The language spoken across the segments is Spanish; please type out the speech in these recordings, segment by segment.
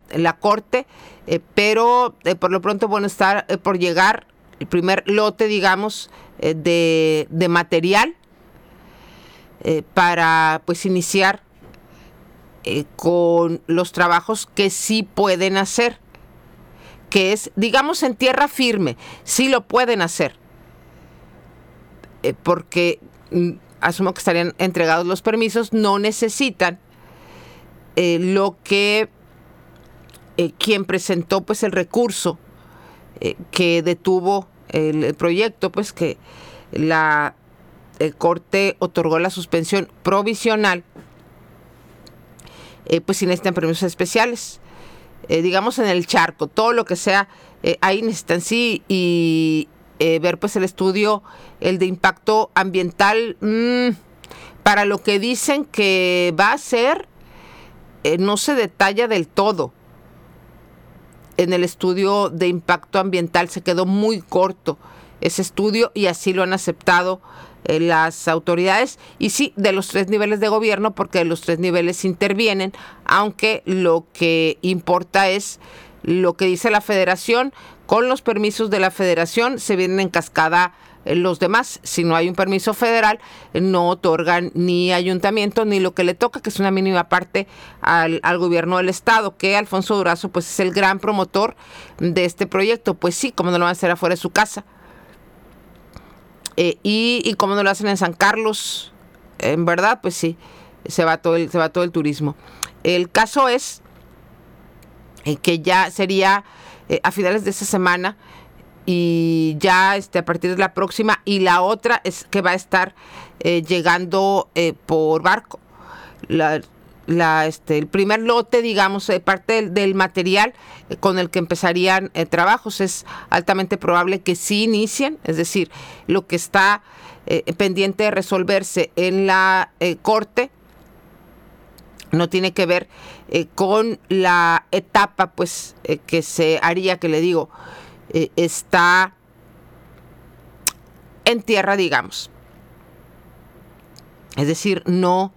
la Corte, pero por lo pronto, bueno, está por llegar el primer lote, digamos, de material para pues iniciar con los trabajos que sí pueden hacer, que es, digamos, en tierra firme, sí lo pueden hacer, porque asumo que estarían entregados los permisos, no necesitan lo que quien presentó pues el recurso que detuvo el proyecto, pues que la Corte otorgó la suspensión provisional, pues sí necesitan permisos especiales. Digamos en el charco, todo lo que sea, ahí necesitan sí, y ver pues el estudio, el de impacto ambiental, para lo que dicen que va a ser, no se detalla del todo. En el estudio de impacto ambiental se quedó muy corto ese estudio y así lo han aceptado las autoridades, y sí, de los 3 niveles de gobierno, porque los 3 niveles intervienen, aunque lo que importa es lo que dice la federación. Con los permisos de la federación se vienen en cascada los demás. Si no hay un permiso federal, no otorgan ni ayuntamiento ni lo que le toca, que es una mínima parte al gobierno del estado, que Alfonso Durazo pues es el gran promotor de este proyecto. Pues sí, como no lo van a hacer afuera de su casa, y como no lo hacen en San Carlos, en verdad, pues sí, se va todo el turismo. El caso es que ya sería a finales de esta semana, y ya a partir de la próxima, y la otra es que va a estar llegando por barco. El primer lote, digamos, parte del material con el que empezarían trabajos, es altamente probable que sí inicien, es decir, lo que está pendiente de resolverse en la Corte no tiene que ver con la etapa pues que se haría, que le digo, está en tierra, digamos. Es decir, no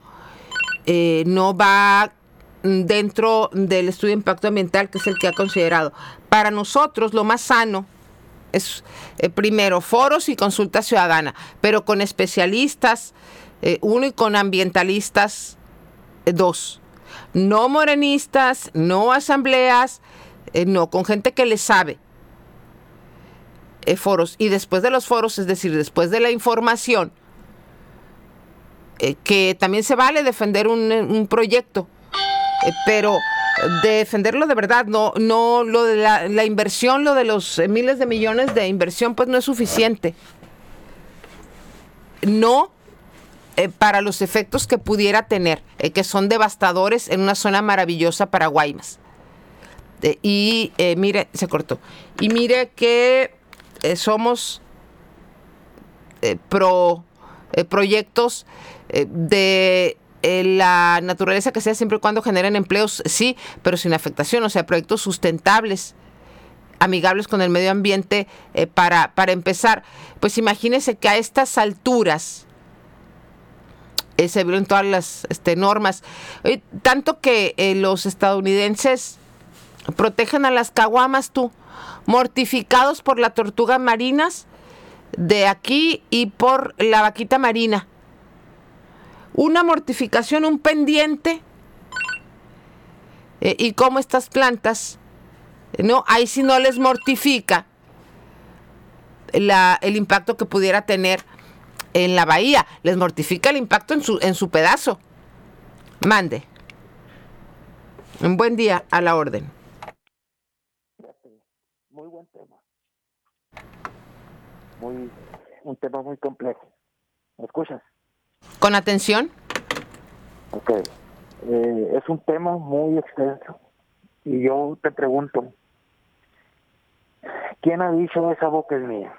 va dentro del estudio de impacto ambiental, que es el que ha considerado. Para nosotros lo más sano es primero foros y consulta ciudadana, pero con especialistas, uno, y con ambientalistas, dos. No morenistas, no asambleas, no, con gente que le sabe. Foros, y después de los foros, es decir, después de la información, que también se vale defender un proyecto, pero defenderlo de verdad, no lo de la inversión, lo de los miles de millones de inversión, pues no es suficiente. No para los efectos que pudiera tener, que son devastadores en una zona maravillosa para Guaymas. Y mire, se cortó. Y mire que somos pro proyectos de la naturaleza que sea, siempre y cuando generen empleos, sí, pero sin afectación, o sea, proyectos sustentables, amigables con el medio ambiente, para empezar. Pues imagínense que a estas alturas se vieron todas las normas, tanto que los estadounidenses protegen a las caguamas, mortificados por la tortuga marinas de aquí y por la vaquita marina. Una mortificación, un pendiente, y cómo estas plantas, no, ahí sí no les mortifica el impacto que pudiera tener en la bahía, les mortifica el impacto en su pedazo. Mande. Un buen día, a la orden. Muy buen tema. Un tema muy complejo. ¿Me escuchas? Con atención. Ok. Es un tema muy extenso. Y yo te pregunto, ¿quién ha dicho esa boca es mía?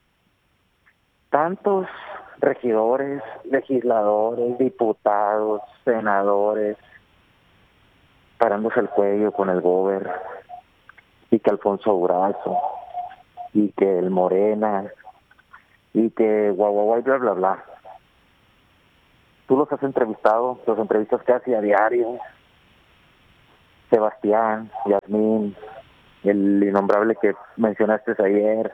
Tantos regidores, legisladores, diputados, senadores, parándose el cuello con el gober, y que Alfonso Durazo, y que el Morena, y que guau, y bla, bla, bla. Tú los has entrevistado, los entrevistas casi a diario. Sebastián, Yasmín, el innombrable que mencionaste ayer.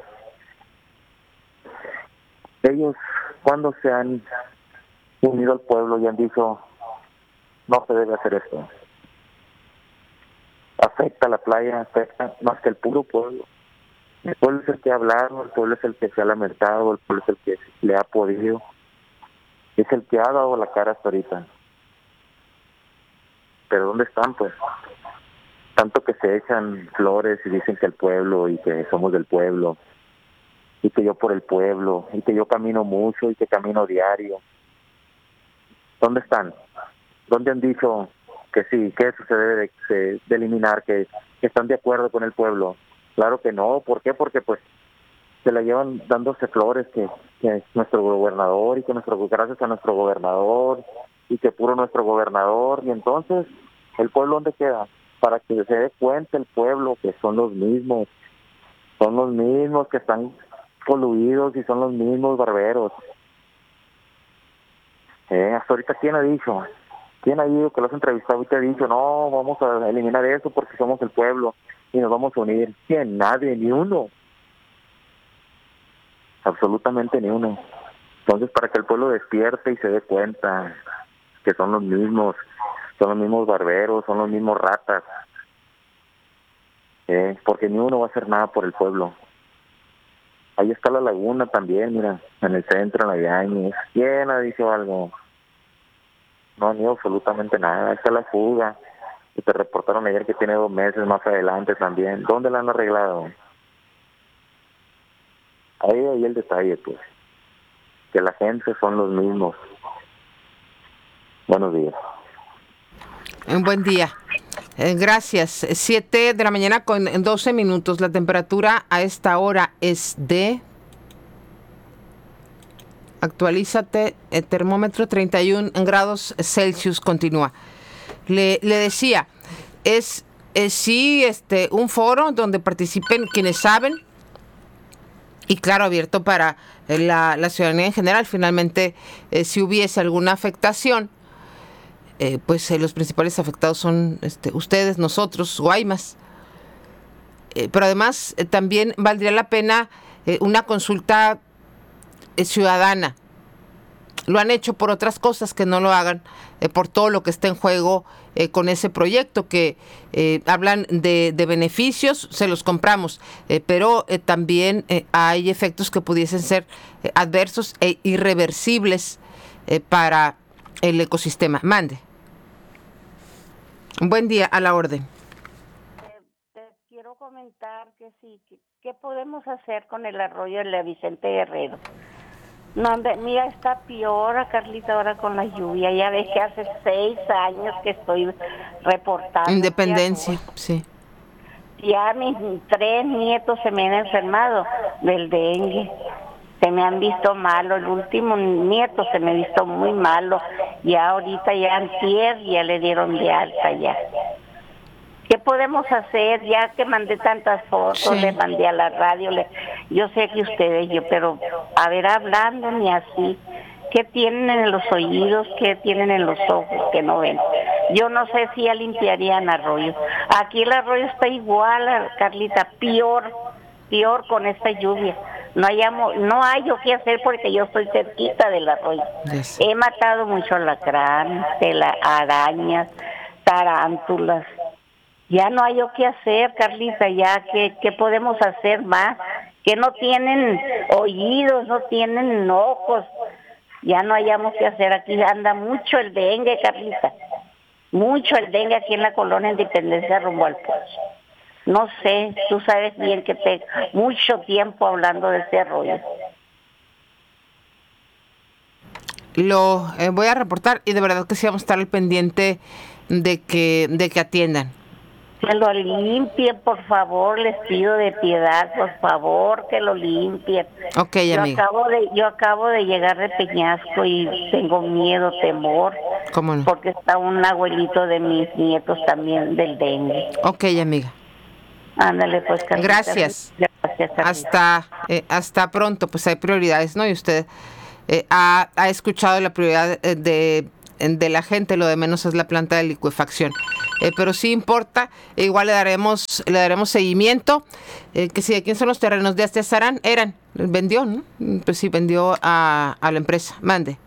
Ellos, cuando se han unido al pueblo y han dicho, no se debe hacer esto. Afecta a la playa, afecta más que el puro pueblo. El pueblo es el que ha hablado, el pueblo es el que se ha lamentado, el pueblo es el que le ha podido, es el que ha dado la cara hasta ahorita. Pero ¿dónde están, pues? Tanto que se echan flores y dicen que el pueblo y que somos del pueblo y que yo por el pueblo y que yo camino mucho y que camino diario. ¿Dónde están? ¿Dónde han dicho que sí, que eso se debe de eliminar, que están de acuerdo con el pueblo? Claro que no. ¿Por qué? Porque pues se la llevan dándose flores que nuestro gobernador y que gracias a nuestro gobernador y que puro nuestro gobernador. Y entonces, ¿el pueblo dónde queda? Para que se dé cuenta el pueblo que son los mismos que están coludidos y son los mismos barberos. Hasta ahorita, ¿quién ha dicho? ¿Quién ha dicho que lo has entrevistado y te ha dicho, no, vamos a eliminar eso porque somos el pueblo y nos vamos a unir? ¿Quién? Nadie, ni uno. Absolutamente ni uno. Entonces, para que el pueblo despierte y se dé cuenta que son los mismos barberos, son los mismos ratas, porque ni uno va a hacer nada por el pueblo. Ahí está la laguna también, mira, en el centro, en la Yañez. ¿Quién ha dicho algo? No, ni absolutamente nada. Ahí está la fuga, que te reportaron ayer que tiene 2 meses más adelante también. ¿Dónde la han arreglado? Ahí el detalle, pues, que la gente son los mismos. Buenos días. Un buen día. Gracias. 7 de la mañana con 12 minutos. La temperatura a esta hora es de... Actualízate, el termómetro 31 grados Celsius, continúa. Le decía, es sí un foro donde participen quienes saben y claro, abierto para la ciudadanía en general. Finalmente, si hubiese alguna afectación, pues los principales afectados son ustedes, nosotros, Guaymas. Pero además también valdría la pena una consulta ciudadana. Lo han hecho por otras cosas, que no lo hagan por todo lo que está en juego con ese proyecto, que hablan de beneficios, se los compramos, pero también hay efectos que pudiesen ser adversos e irreversibles para el ecosistema. Mande. Un buen día, a la orden. Te quiero comentar que sí, ¿qué podemos hacer con el arroyo de la Vicente Guerrero? No, mira, está peor, Carlita, ahora con la lluvia. Ya ves que hace 6 años que estoy reportando. Independencia, sí. Ya mis 3 nietos se me han enfermado del dengue. Se me han visto malo. El último nieto se me ha visto muy malo. Ya ahorita, ya antier, ya le dieron de alta ya. ¿Qué podemos hacer? Ya que mandé tantas fotos, sí. Le mandé a la radio, yo sé que ustedes, pero a ver, hablando ni así, ¿qué tienen en los oídos? ¿Qué tienen en los ojos que no ven? Yo no sé si ya limpiarían arroyo. Aquí el arroyo está igual, Carlita, peor con esta lluvia. No hay yo qué hacer porque yo estoy cerquita del arroyo. Yes. He matado mucho alacrán, arañas, tarántulas. Ya no hay yo qué hacer, Carlita, ya ¿qué podemos hacer más? Que no tienen oídos, no tienen ojos, ya no hayamos qué hacer. Aquí anda mucho el dengue, Carlita, mucho el dengue aquí en la colonia Independencia rumbo al Pozo. No sé, tú sabes bien que mucho tiempo hablando de ese arroyo. Lo voy a reportar y de verdad que sí vamos a estar al pendiente de que atiendan. Que lo limpien, por favor, les pido de piedad, por favor, que lo limpien. Ok, amiga. Yo acabo de llegar de Peñasco y tengo miedo, temor. ¿Cómo no? Porque está un abuelito de mis nietos también del dengue. Ok, amiga. Ándale, pues, Carlita. Gracias. Gracias, hasta pronto, pues hay prioridades, ¿no? Y usted ha escuchado la prioridad de la gente, lo de menos es la planta de licuefacción. pero sí importa. Igual le daremos seguimiento. Que si, ¿quién son los terrenos de Aztiazarán? Vendió, ¿no? Pues sí, vendió a la empresa. Mande.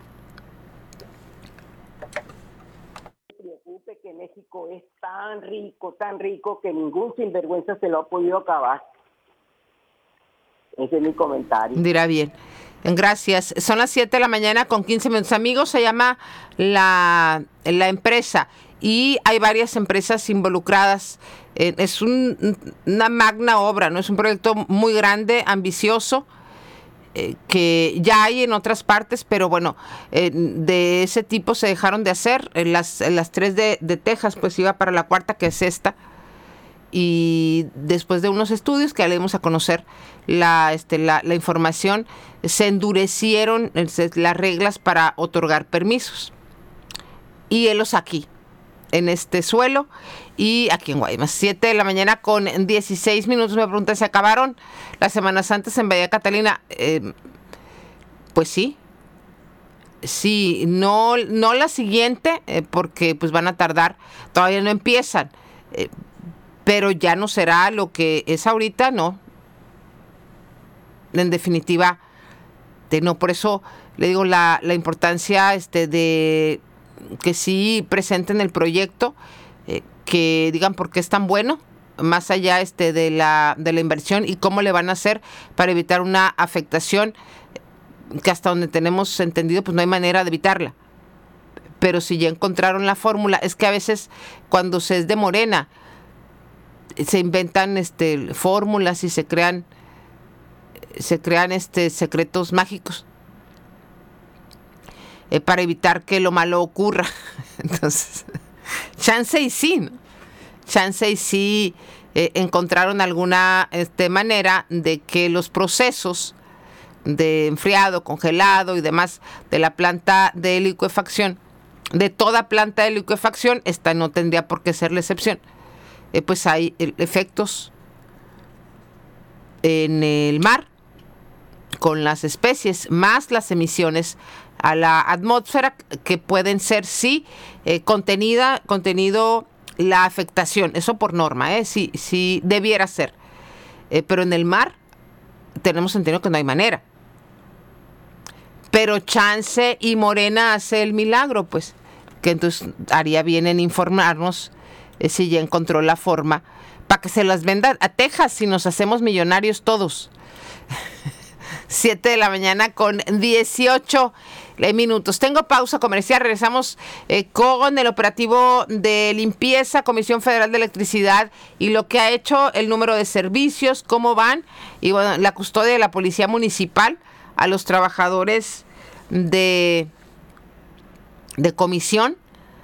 Preocupe que México es tan rico que ningún sinvergüenza se lo ha podido acabar. Ese es mi comentario. Dirá bien. Gracias. Son las 7 de la mañana con 15 minutos. Amigos, se llama la empresa y hay varias empresas involucradas. Es una magna obra, ¿no? Es un proyecto muy grande, ambicioso, que ya hay en otras partes, pero bueno, de ese tipo se dejaron de hacer. Las 3 de Texas, pues iba para la 4ª, que es esta. Y después de unos estudios que ya le dimos a conocer la información, se endurecieron las reglas para otorgar permisos. Y helos aquí, en este suelo y aquí en Guaymas. 7 de la mañana con 16 minutos. Me preguntan, ¿se acabaron las Semanas Santas en Bahía Catalina? Pues sí. Sí, no la siguiente, porque pues van a tardar, todavía no empiezan. Pero ya no será lo que es ahorita, no. En definitiva, no. Por eso le digo la importancia de que sí presenten el proyecto, que digan por qué es tan bueno, más allá de la inversión y cómo le van a hacer para evitar una afectación que hasta donde tenemos entendido, pues no hay manera de evitarla. Pero si ya encontraron la fórmula, es que a veces cuando se es de Morena, se inventan fórmulas y se crean secretos mágicos para evitar que lo malo ocurra. Entonces, chance y sí, ¿no? Chance y sí encontraron alguna manera de que los procesos de enfriado, congelado y demás de la planta de licuefacción, de toda planta de licuefacción, esta no tendría por qué ser la excepción. Pues hay efectos en el mar con las especies, más las emisiones a la atmósfera, que pueden ser, sí, contenido la afectación, eso por norma, sí debiera ser. Pero en el mar tenemos entendido que no hay manera. Pero chance y Morena hace el milagro, pues, que entonces haría bien en informarnos si ya encontró la forma para que se las venda a Texas si nos hacemos millonarios todos. 7 de la mañana con 18 minutos. Tengo pausa comercial. Regresamos con el operativo de limpieza, Comisión Federal de Electricidad y lo que ha hecho, el número de servicios, cómo van y bueno, la custodia de la Policía Municipal a los trabajadores de comisión.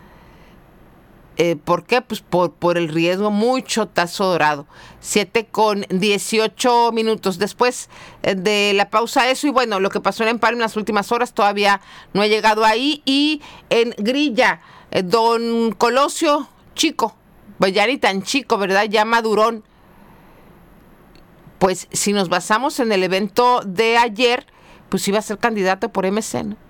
¿Por qué? Pues por el riesgo, mucho tazo dorado. 7 con 18 minutos. Después de la pausa, eso. Y bueno, lo que pasó en Empalme en las últimas horas todavía no he llegado ahí. Y en Grilla, don Colosio Chico, pues ya ni tan chico, ¿verdad? Ya madurón. Pues si nos basamos en el evento de ayer, pues iba a ser candidato por MC, ¿no?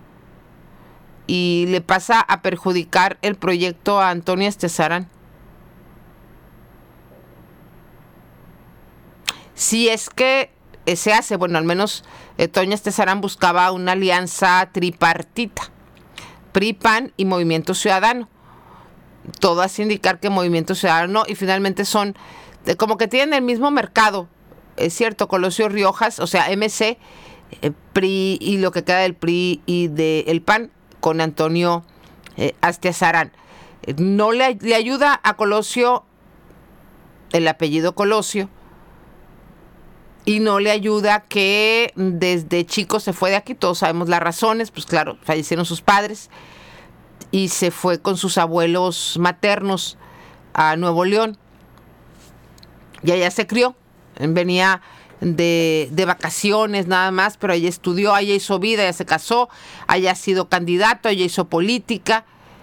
Y le pasa a perjudicar el proyecto a Antonio Aztiazarán. Si es que se hace, bueno, al menos Antonio Aztiazarán buscaba una alianza tripartita, PRI, PAN y Movimiento Ciudadano. Todo hace indicar que Movimiento Ciudadano y finalmente son, como que tienen el mismo mercado, es cierto, Colosio Riojas, o sea, MC, PRI y lo que queda del PRI y del PAN, con Antonio Aztiazarán. No le ayuda a Colosio el apellido Colosio y no le ayuda que desde chico se fue de aquí, todos sabemos las razones, pues claro, fallecieron sus padres y se fue con sus abuelos maternos a Nuevo León y allá se crió, venía de vacaciones nada más, pero allá estudió, allá hizo vida, allá se casó, allá ha sido candidato, allá hizo política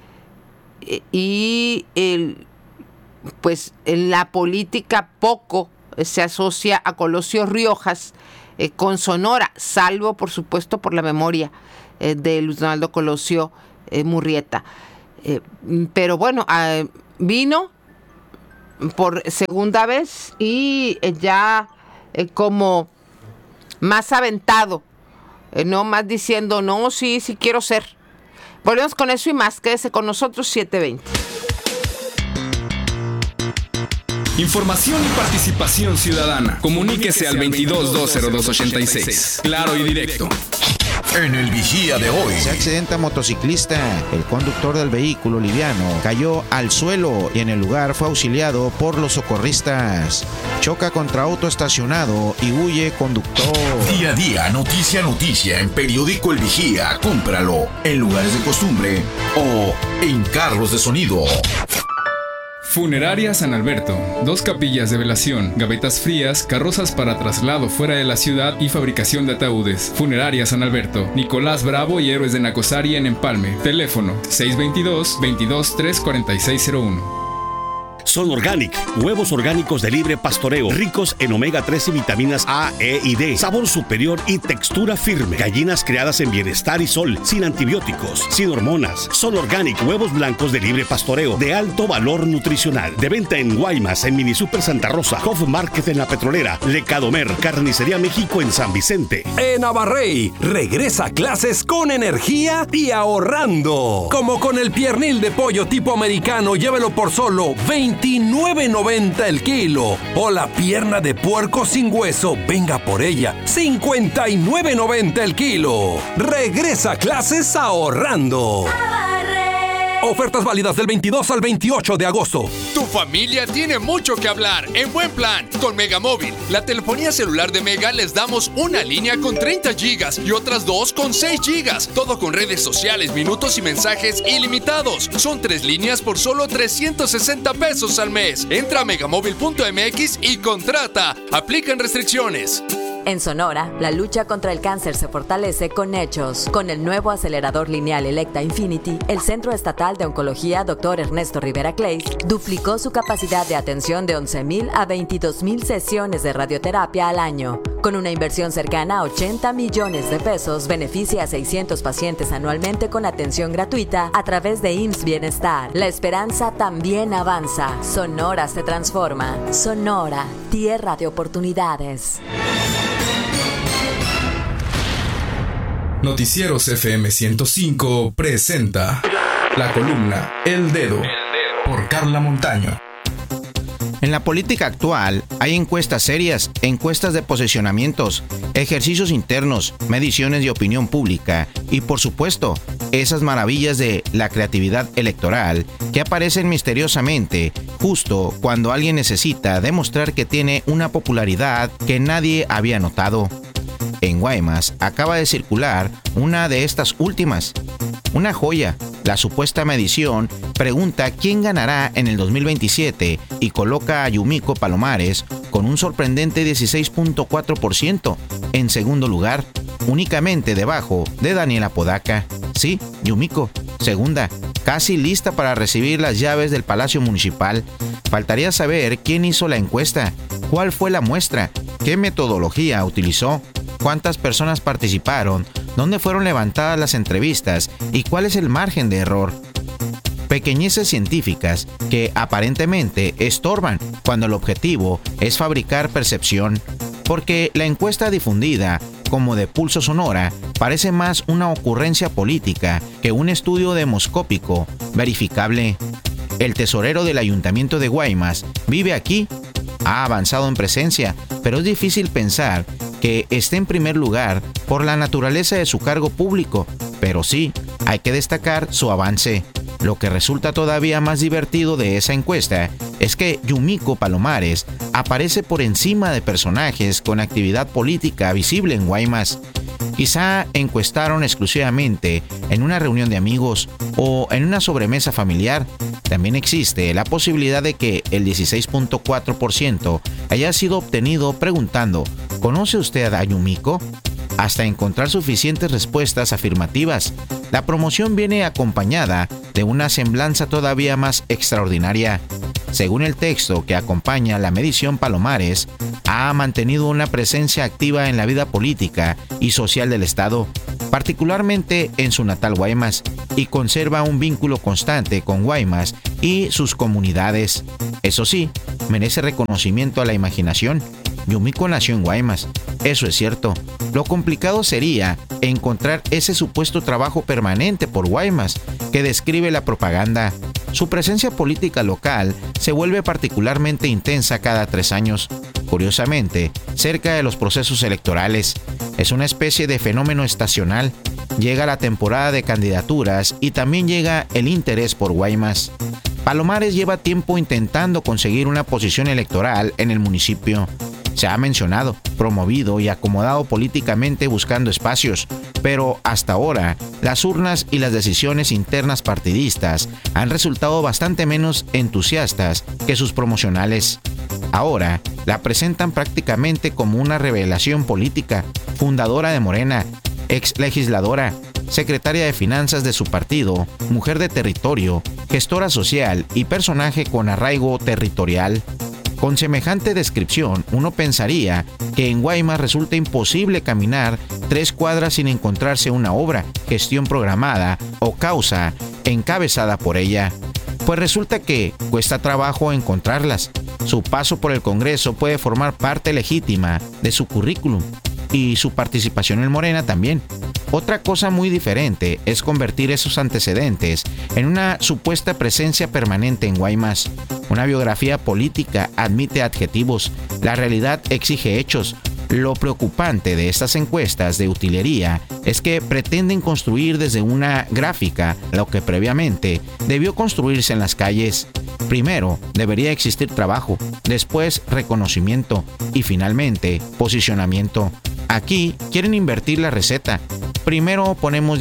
y pues en la política poco se asocia a Colosio Riojas con Sonora, salvo por supuesto por la memoria de Luis Donaldo Colosio Murrieta. Pero bueno, vino por segunda vez y ya como más aventado, no más diciendo, no, sí quiero ser. Volvemos con eso y más, quédese con nosotros, 7:20. Información y participación ciudadana. Comuníquese al 22-202-86. Claro y directo. En el Vigía de hoy. Se accidenta motociclista. El conductor del vehículo liviano cayó al suelo y en el lugar fue auxiliado por los socorristas. Choca contra auto estacionado y huye conductor. Día a día, noticia en Periódico El Vigía. Cómpralo en lugares de costumbre o en carros de sonido. Funeraria San Alberto. 2 capillas de velación, gavetas frías, carrozas para traslado fuera de la ciudad y fabricación de ataúdes. Funeraria San Alberto. Nicolás Bravo y Héroes de Nacosari en Empalme. Teléfono 622-22-34601. Son Organic, huevos orgánicos de libre pastoreo, ricos en omega 3 y vitaminas A, E y D, sabor superior y textura firme. Gallinas criadas en bienestar y sol, sin antibióticos, sin hormonas. Son Organic, huevos blancos de libre pastoreo, de alto valor nutricional. De venta en Guaymas, en Mini Super Santa Rosa, Hof Market en La Petrolera, Lecadomer, Carnicería México en San Vicente. En Abarrey, regresa a clases con energía y ahorrando. Como con el piernil de pollo tipo americano, llévelo por solo $29.90 el kilo. O la pierna de puerco sin hueso, venga por ella, $59.90 el kilo. Regresa a clases ahorrando. Ofertas válidas del 22 al 28 de agosto. Tu familia tiene mucho que hablar en buen plan con Megamóvil. La telefonía celular de Mega les damos una línea con 30 gigas y otras 2 con 6 gigas. Todo con redes sociales, minutos y mensajes ilimitados. Son 3 líneas por solo $360 al mes. Entra a megamóvil.mx y contrata. Aplican restricciones. En Sonora, la lucha contra el cáncer se fortalece con hechos. Con el nuevo acelerador lineal Electa Infinity, el Centro Estatal de Oncología Dr. Ernesto Rivera Clays duplicó su capacidad de atención de 11,000 a 22,000 sesiones de radioterapia al año. Con una inversión cercana a $80 millones, beneficia a 600 pacientes anualmente con atención gratuita a través de IMSS Bienestar. La esperanza también avanza. Sonora se transforma. Sonora, tierra de oportunidades. Noticieros FM 105 presenta la columna El Dedo por Carla Montaño. En la política actual hay encuestas serias, encuestas de posicionamientos, ejercicios internos, mediciones de opinión pública y, por supuesto, esas maravillas de la creatividad electoral que aparecen misteriosamente justo cuando alguien necesita demostrar que tiene una popularidad que nadie había notado. En Guaymas acaba de circular una de estas últimas. Una joya. La supuesta medición pregunta quién ganará en el 2027 y coloca a Yumiko Palomares con un sorprendente 16.4% en segundo lugar, únicamente debajo de Daniela Podaca. Sí, Yumiko, segunda, casi lista para recibir las llaves del Palacio Municipal. Faltaría saber quién hizo la encuesta, cuál fue la muestra, qué metodología utilizó, cuántas personas participaron, dónde fueron levantadas las entrevistas y cuál es el margen de error. Pequeñeces científicas que aparentemente estorban cuando el objetivo es fabricar percepción, porque la encuesta difundida como de Pulso Sonora parece más una ocurrencia política que un estudio demoscópico verificable. El tesorero del Ayuntamiento de Guaymas vive aquí, ha avanzado en presencia, pero es difícil pensar que esté en primer lugar por la naturaleza de su cargo público, pero sí, hay que destacar su avance. Lo que resulta todavía más divertido de esa encuesta es que Yumiko Palomares aparece por encima de personajes con actividad política visible en Guaymas. Quizá encuestaron exclusivamente en una reunión de amigos o en una sobremesa familiar. También existe la posibilidad de que el 16.4% haya sido obtenido preguntando ¿conoce usted a Yumiko? Hasta encontrar suficientes respuestas afirmativas. La promoción viene acompañada de una semblanza todavía más extraordinaria. Según el texto que acompaña la medición, Palomares ha mantenido una presencia activa en la vida política y social del Estado. particularmente en su natal Guaymas, y conserva un vínculo constante con Guaymas y sus comunidades. Eso sí, merece reconocimiento a la imaginación. Yumiko nació en Guaymas, eso es cierto. Lo complicado sería encontrar ese supuesto trabajo permanente por Guaymas que describe la propaganda. Su presencia política local se vuelve particularmente intensa cada 3 años. Curiosamente, cerca de los procesos electorales. Es una especie de fenómeno estacional. Llega la temporada de candidaturas y también llega el interés por Guaymas. Palomares lleva tiempo intentando conseguir una posición electoral en el municipio. Se ha mencionado, promovido y acomodado políticamente buscando espacios, pero hasta ahora las urnas y las decisiones internas partidistas han resultado bastante menos entusiastas que sus promocionales. Ahora la presentan prácticamente como una revelación política, fundadora de Morena, ex legisladora, secretaria de finanzas de su partido, mujer de territorio, gestora social y personaje con arraigo territorial. Con semejante descripción, uno pensaría que en Guaymas resulta imposible caminar 3 cuadras sin encontrarse una obra, gestión programada o causa encabezada por ella. Pues resulta que cuesta trabajo encontrarlas. Su paso por el Congreso puede formar parte legítima de su currículum y su participación en Morena también. Otra cosa muy diferente es convertir esos antecedentes en una supuesta presencia permanente en Guaymas. Una biografía política admite adjetivos, la realidad exige hechos. Lo preocupante de estas encuestas de utilería es que pretenden construir desde una gráfica lo que previamente debió construirse en las calles. Primero, debería existir trabajo, después reconocimiento y finalmente posicionamiento. Aquí quieren invertir la receta. Primero ponemos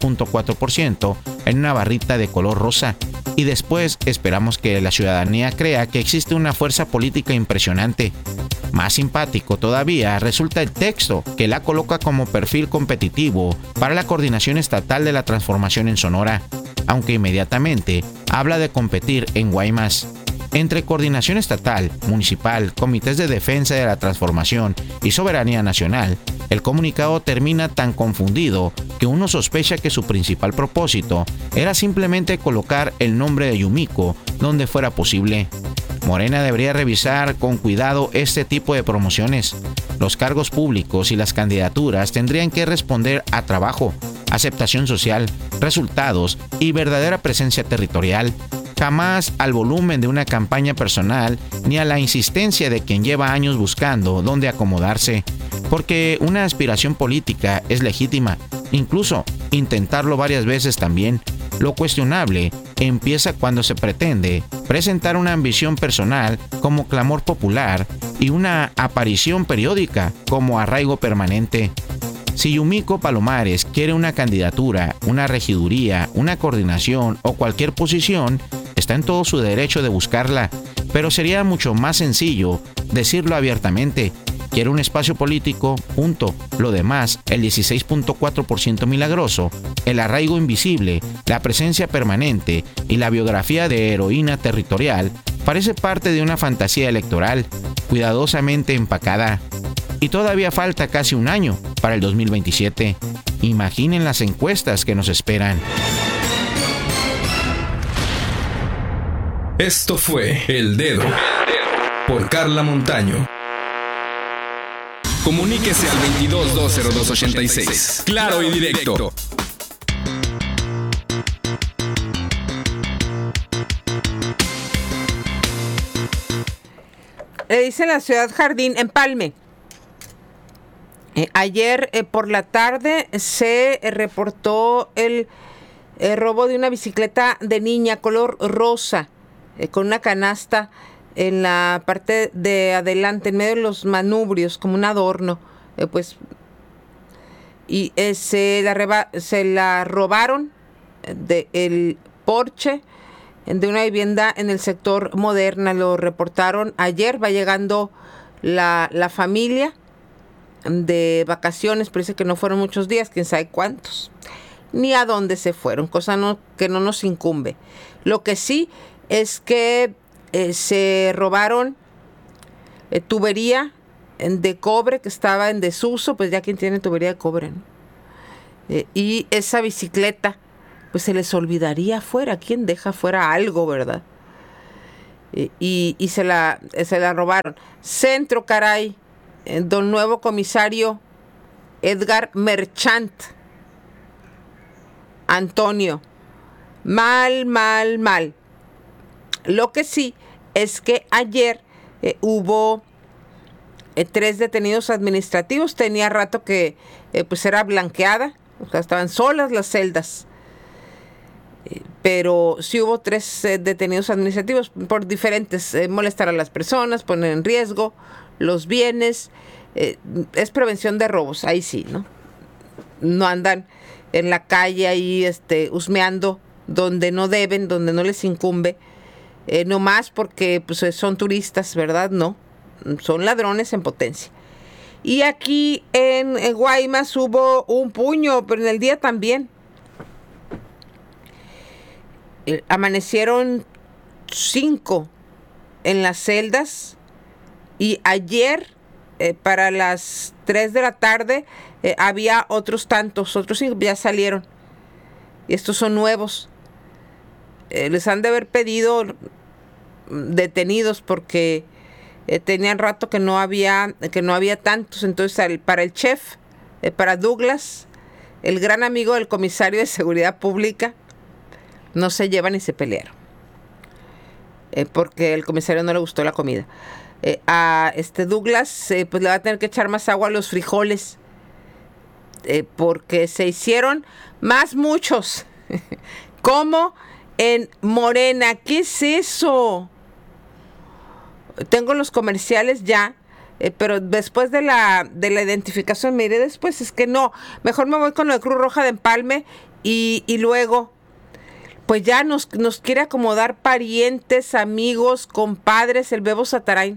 16.4% en una barrita de color rosa y después esperamos que la ciudadanía crea que existe una fuerza política impresionante. Más simpático todavía resulta el texto que la coloca como perfil competitivo para la Coordinación Estatal de la Transformación en Sonora, aunque inmediatamente habla de competir en Guaymas. Entre coordinación estatal, municipal, comités de defensa de la transformación y soberanía nacional, el comunicado termina tan confundido que uno sospecha que su principal propósito era simplemente colocar el nombre de Yumiko donde fuera posible. Morena debería revisar con cuidado este tipo de promociones. Los cargos públicos y las candidaturas tendrían que responder a trabajo, aceptación social, resultados y verdadera presencia territorial. Jamás al volumen de una campaña personal ni a la insistencia de quien lleva años buscando dónde acomodarse, porque una aspiración política es legítima, incluso intentarlo varias veces también. Lo cuestionable empieza cuando se pretende presentar una ambición personal como clamor popular y una aparición periódica como arraigo permanente. Si Yumiko Palomares quiere una candidatura, una regiduría, una coordinación o cualquier posición, está en todo su derecho de buscarla, pero sería mucho más sencillo decirlo abiertamente. Quiere un espacio político, punto. Lo demás, el 16.4% milagroso, el arraigo invisible, la presencia permanente y la biografía de heroína territorial, parece parte de una fantasía electoral, cuidadosamente empacada. Y todavía falta casi un año para el 2027. Imaginen las encuestas que nos esperan. Esto fue El Dedo por Carla Montaño. Comuníquese al 22-202-86. Claro y directo. Dice la Ciudad Jardín, Empalme. Ayer por la tarde se reportó el robo de una bicicleta de niña color rosa con una canasta en la parte de adelante, en medio de los manubrios, como un adorno, y se la robaron del porche de una vivienda en el sector Moderna. Lo reportaron ayer. Va llegando la familia de vacaciones, pero dice que no fueron muchos días, quién sabe cuántos, ni a dónde se fueron, cosa que no nos incumbe. Lo que sí es que se robaron tubería de cobre que estaba en desuso, pues ya quien tiene tubería de cobre, ¿no? y esa bicicleta pues se les olvidaría afuera. ¿Quién deja afuera algo, verdad? Y se la robaron. Centro, caray. Don nuevo comisario Edgar Merchant. Antonio. Mal. Lo que sí es que ayer hubo 3 detenidos administrativos. Tenía rato que pues era blanqueada. O sea, estaban solas las celdas. Pero sí hubo 3 detenidos administrativos por diferentes, molestar a las personas, poner en riesgo los bienes, es prevención de robos, ahí sí, ¿no? No andan en la calle ahí husmeando donde no deben, donde no les incumbe, nomás porque pues, son turistas, ¿verdad? No, son ladrones en potencia. Y aquí en Guaymas hubo un puño, pero en el día también. Amanecieron 5 en las celdas y ayer para las 3 de la tarde había otros 5 ya salieron y estos son nuevos. Les han de haber pedido detenidos porque tenían rato que no había tantos. Entonces para el chef, para Douglas, el gran amigo del comisario de seguridad pública, no se llevan y se pelearon. Porque al comisario no le gustó la comida. A Douglas pues le va a tener que echar más agua a los frijoles. Porque se hicieron más muchos. Como en Morena. ¿Qué es eso? Tengo los comerciales ya. Pero después de la identificación, me iré después. Es que no. Mejor me voy con lo de Cruz Roja de Empalme. Y luego pues ya nos quiere acomodar parientes, amigos, compadres, el Bebo Satarain.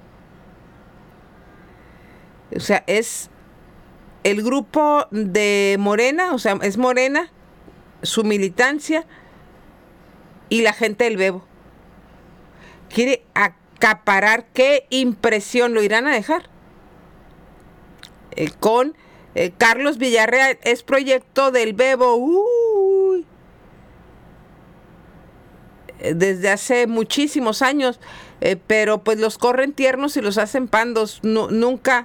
O sea, es el grupo de Morena, o sea, es Morena, su militancia y la gente del Bebo. Quiere acaparar, qué impresión, lo irán a dejar. Con Carlos Villarreal, es proyecto del Bebo. Desde hace muchísimos años, pero pues los corren tiernos y los hacen pandos. Nunca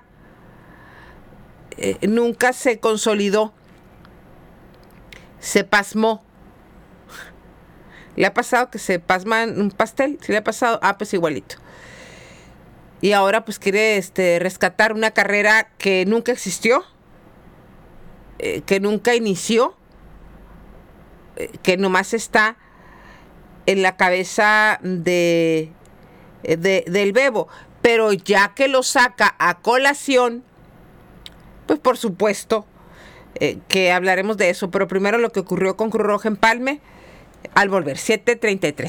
se consolidó, se pasmó. ¿Le ha pasado que se pasma en un pastel? ¿Sí le ha pasado? Pues igualito. Y ahora pues quiere rescatar una carrera que nunca existió, que nunca inició, que nomás está en la cabeza del Bebo, pero ya que lo saca a colación, pues por supuesto que hablaremos de eso, pero primero lo que ocurrió con Cruz Roja Empalme al volver. 7:33.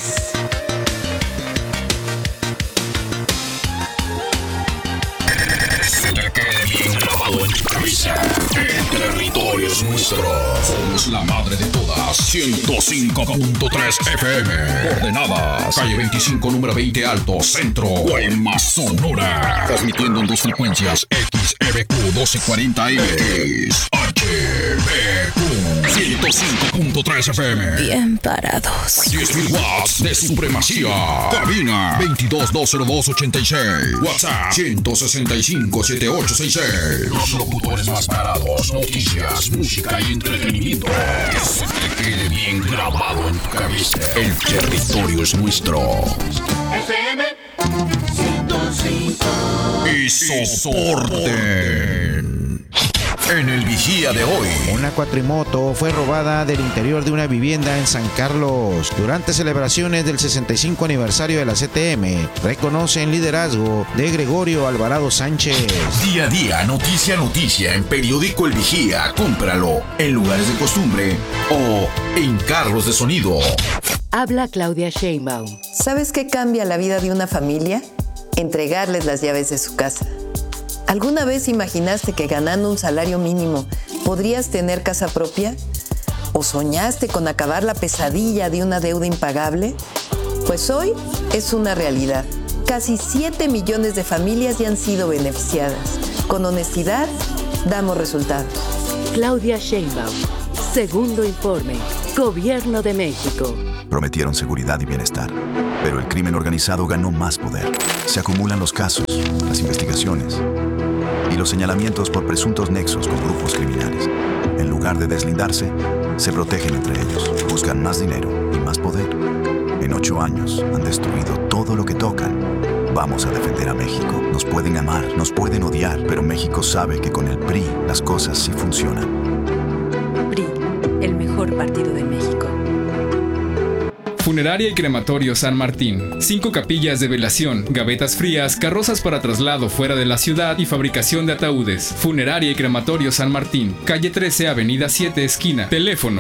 En tu cabeza. El territorio es nuestro. Somos la madre de todas. 105.3 FM. Coordenadas. Calle 25, número 20 Alto, Centro. Guaymas, Sonora. Transmitiendo en 2 frecuencias. XEBQ 1240M. XHBQ 105.3 FM. Bien parados. 10.000 watts de supremacía. Cabina 22-202-86. WhatsApp 165-7866. Los locutores más parados, noticias, música y entretenimiento. Que se te quede bien grabado en tu cabeza. El territorio es nuestro. FM 105. Y soporten. En el Vigía de hoy, una cuatrimoto fue robada del interior de una vivienda en San Carlos. Durante celebraciones del 65 aniversario de la CTM, reconocen liderazgo de Gregorio Alvarado Sánchez. Día a día, noticia a noticia, en Periódico El Vigía. Cómpralo en lugares de costumbre o en carros de sonido. Habla Claudia Sheinbaum. ¿Sabes qué cambia la vida de una familia? Entregarles las llaves de su casa. ¿Alguna vez imaginaste que ganando un salario mínimo podrías tener casa propia? ¿O soñaste con acabar la pesadilla de una deuda impagable? Pues hoy es una realidad. Casi 7 millones de familias ya han sido beneficiadas. Con honestidad, damos resultados. Claudia Sheinbaum. Segundo informe. Gobierno de México. Prometieron seguridad y bienestar, pero el crimen organizado ganó más poder. Se acumulan los casos, las investigaciones y los señalamientos por presuntos nexos con grupos criminales. En lugar de deslindarse, se protegen entre ellos, buscan más dinero y más poder. En 8 años han destruido todo lo que tocan. Vamos a defender a México. Nos pueden amar, nos pueden odiar, pero México sabe que con el PRI las cosas sí funcionan. PRI, el mejor partido de México. Funeraria y Crematorio San Martín. 5 capillas de velación, gavetas frías, carrozas para traslado fuera de la ciudad y fabricación de ataúdes. Funeraria y Crematorio San Martín. Calle 13, Avenida 7, esquina. Teléfono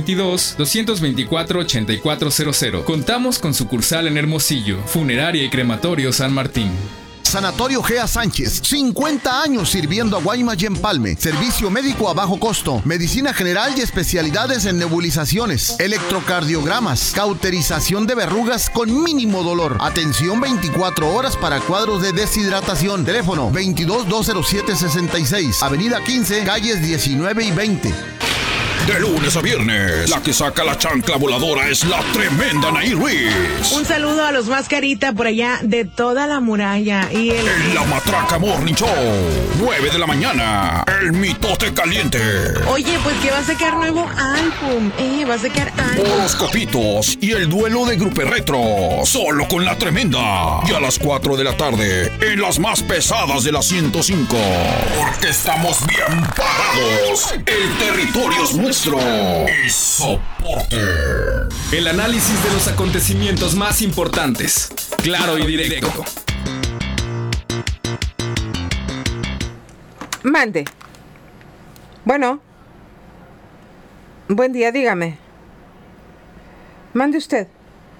622-224-8400. Contamos con sucursal en Hermosillo. Funeraria y Crematorio San Martín. Sanatorio Gea Sánchez, 50 años sirviendo a Guaymas y Empalme. Servicio médico a bajo costo, medicina general y especialidades en nebulizaciones, electrocardiogramas, cauterización de verrugas con mínimo dolor. Atención 24 horas para cuadros de deshidratación. Teléfono 22-207-66, Avenida 15, calles 19 y 20. De lunes a viernes, la que saca la chancla voladora es la tremenda Anaí Ruiz. Un saludo a los Mascarita por allá de toda la muralla. Y En la Matraca Morning Show, 9 de la mañana, el mitote caliente. Oye, pues que va a sacar nuevo álbum. Va a sacar álbum. Horoscopitos y el duelo de Grupo Retro, solo con la tremenda. Y a las 4 de la tarde, en las más pesadas de la 105. Porque estamos bien parados. El territorio es nuestro. Y soporte. El análisis de los acontecimientos más importantes. Claro y directo. Mande. Bueno. Buen día, dígame. Mande usted.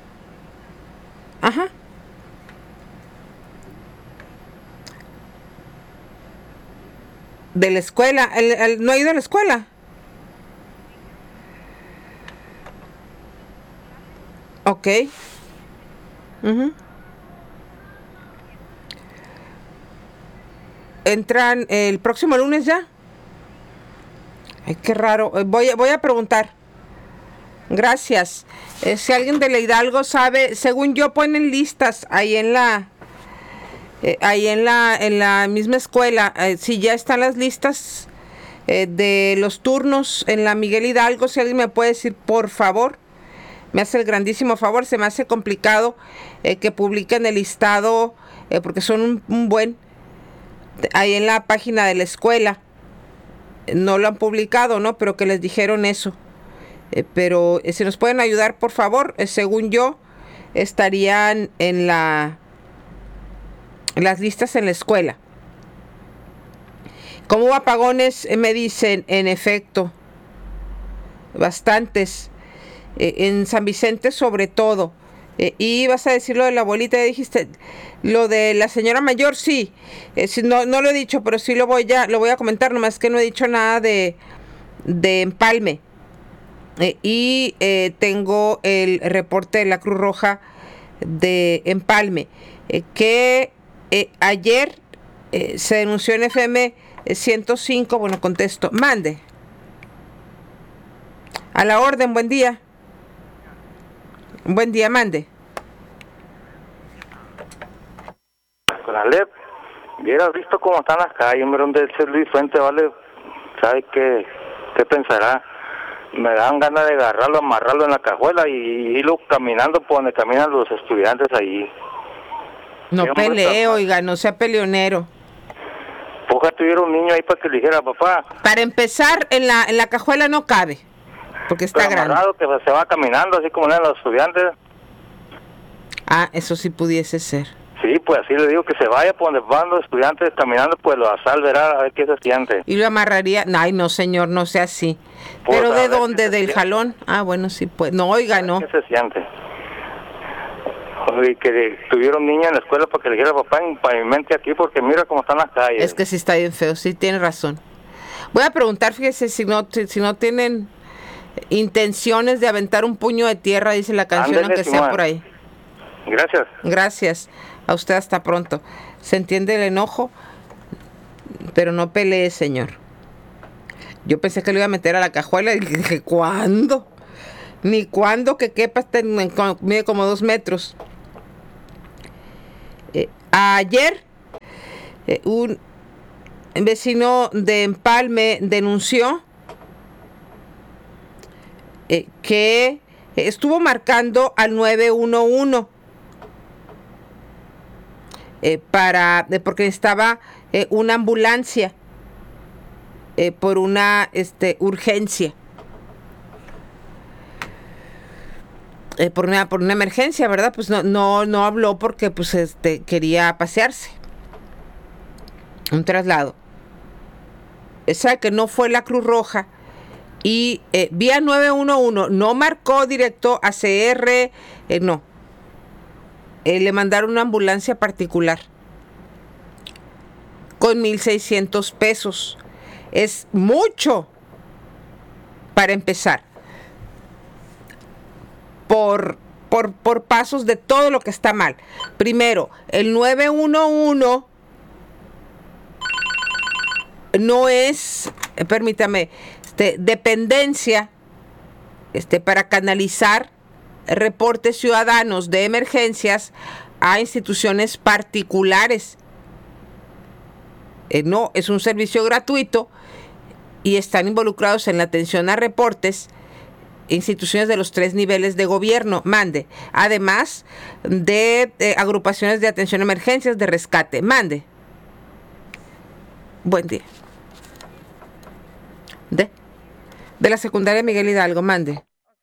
Ajá. De la escuela. ¿No ha ido a la escuela? Ok. ¿Entran el próximo lunes ya? Ay, qué raro. Voy a preguntar. Gracias. Si alguien de la Hidalgo sabe, según yo ponen listas ahí en la misma escuela. Si ya están las listas de los turnos en la Miguel Hidalgo, si alguien me puede decir, por favor. Me hace el grandísimo favor, se me hace complicado que publiquen el listado, porque son un buen, ahí en la página de la escuela, no lo han publicado, ¿no? Pero que les dijeron eso. Pero si nos pueden ayudar, por favor, según yo, estarían en las listas en la escuela. ¿Cómo hubo apagones? Me dicen, en efecto, bastantes. En San Vicente sobre todo. Y vas a decir lo de la abuelita, ya dijiste. Lo de la señora mayor, sí. No lo he dicho, pero sí lo voy a comentar, nomás que no he dicho nada de Empalme. Y tengo el reporte de la Cruz Roja de Empalme. Que ayer se denunció en FM 105. Bueno, contesto. Mande. A la orden, buen día. Buen día, mande. Con Alep, hubieras visto cómo están las calles, hombre, donde ese Luis Fuente, vale, ¿sabe qué pensará? Me dan ganas de agarrarlo, amarrarlo en la cajuela y irlo caminando por donde caminan los estudiantes ahí. No pelee, oiga, no sea peleonero. Ojalá tuviera un niño ahí para que le dijera, papá. Para empezar, en la cajuela no cabe. Porque está grande. Que se va caminando, así como eran los estudiantes. Ah, eso sí pudiese ser. Sí, pues así le digo que se vaya por donde van los estudiantes caminando, pues lo asal verá a ver qué se siente. Y lo amarraría. Ay, no, señor, no sea así. Pues, ¿pero de dónde? ¿Del jalón? Ah, bueno, sí, pues. No, oiga, no. ¿Qué se siente? Y que tuviera un niño en la escuela para que le dijera, papá, pavimente aquí, porque mira cómo están las calles. Es que sí está bien feo, sí, tiene razón. Voy a preguntar, fíjese, si no tienen intenciones de aventar un puño de tierra, dice la canción, aunque sea por ahí. Gracias. Gracias. A usted hasta pronto. Se entiende el enojo, pero no pelee, señor. Yo pensé que lo iba a meter a la cajuela y dije, ¿cuándo? Ni cuándo que quepa, mide como 2 metros. Ayer, un vecino de Empalme denunció que estuvo marcando al 911 porque estaba una ambulancia por una urgencia, por una emergencia, ¿verdad? Pues no habló porque pues quería pasearse, un traslado. Sabe que no fue la Cruz Roja y vía 911 no marcó directo a CR, no. Le mandaron una ambulancia particular con 1,600 pesos. Es mucho para empezar. Por pasos de todo lo que está mal. Primero, el 911 no es, permítame, dependencia para canalizar reportes ciudadanos de emergencias a instituciones particulares. No, es un servicio gratuito y están involucrados en la atención a reportes instituciones de los 3 niveles de gobierno, mande, además de agrupaciones de atención a emergencias, de rescate, mande. Buen día. De la secundaria Miguel Hidalgo, mande.